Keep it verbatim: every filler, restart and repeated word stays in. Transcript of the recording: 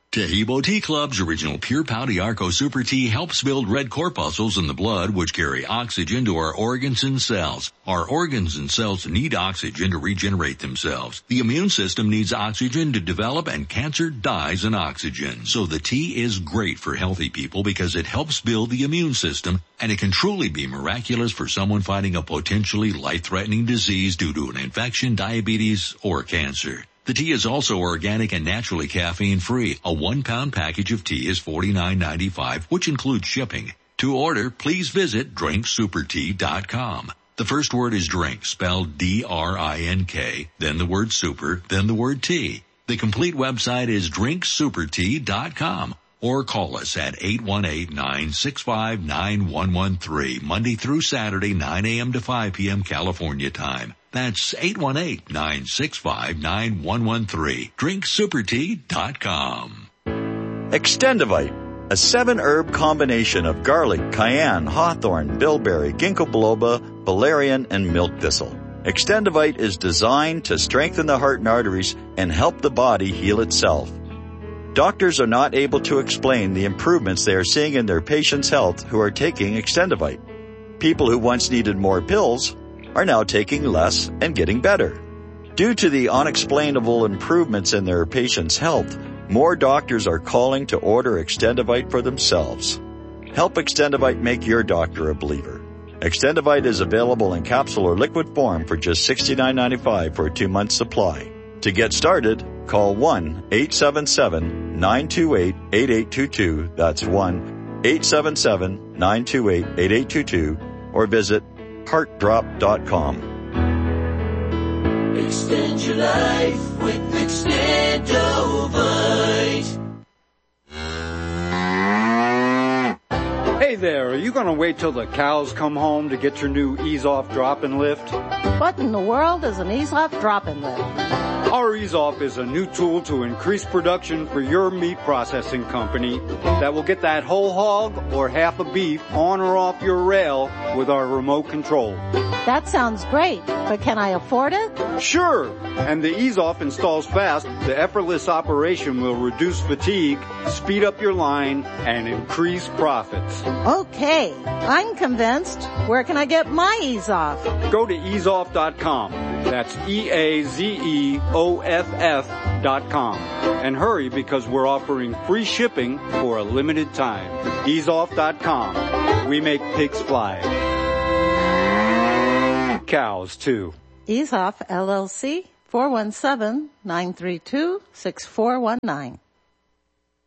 Tehibo Tea Club's original Pure Pau Arco Super Tea helps build red corpuscles in the blood which carry oxygen to our organs and cells. Our organs and cells need oxygen to regenerate themselves. The immune system needs oxygen to develop, and cancer dies in oxygen. So the tea is great for healthy people because it helps build the immune system, and it can truly be miraculous for someone fighting a potentially life-threatening disease due to an infection, diabetes, or cancer. The tea is also organic and naturally caffeine-free. A one-pound package of tea is forty-nine ninety-five, which includes shipping. To order, please visit drink super tea dot com. The first word is drink, spelled D R I N K, then the word super, then the word tea. The complete website is drink super tea dot com. Or call us at eight one eight, nine six five, nine one one three, Monday through Saturday, nine a.m. to five p.m. California time. That's eight one eight, nine six five, nine one one three. drink super tea dot com. Extendivite, a seven-herb combination of garlic, cayenne, hawthorn, bilberry, ginkgo biloba, valerian, and milk thistle. Extendivite is designed to strengthen the heart and arteries and help the body heal itself. Doctors are not able to explain the improvements they are seeing in their patients' health who are taking Extendivite. People who once needed more pills are now taking less and getting better. Due to the unexplainable improvements in their patients' health, more doctors are calling to order Extendivite for themselves. Help Extendivite make your doctor a believer. Extendivite is available in capsule or liquid form for just sixty-nine ninety-five for a two-month supply. To get started, call one eight seven seven, nine two eight, eight eight two two. That's one eight seven seven, nine two eight, eight eight two two. Or visit heart drop dot com. Extend your life with Extendovite. Hey there, are you going to wait till the cows come home to get your new Ease-Off Drop-and Lift? What in the world is an Ease-Off Drop-and Lift? Our Ease-Off is a new tool to increase production for your meat processing company that will get that whole hog or half a beef on or off your rail with our remote control. That sounds great, but can I afford it? Sure, and the Ease-Off installs fast. The effortless operation will reduce fatigue, speed up your line, and increase profits. Okay, I'm convinced. Where can I get my Ease-Off? Go to ease off dot com. That's E A Z E O F F dot com. And hurry because we're offering free shipping for a limited time. ease off dot com. We make pigs fly. Cows, too. Ease-Off, L L C, four one seven, nine three two, six four one nine.